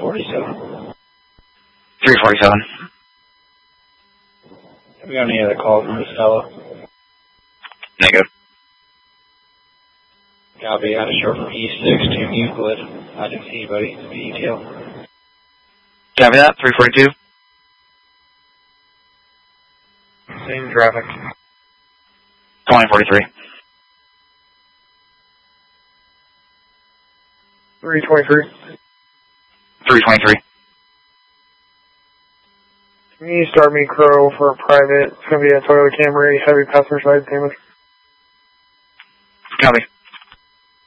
347. 347. Have we got any other calls from this fellow? Negative. Copy, I had a short from E6 to Euclid. I didn't see anybody in detail. Copy that, 342. Same traffic. 2043. 323. 323. Can you start me Crow for a private? It's going to be a Toyota Camry, heavy passenger side payment. Copy.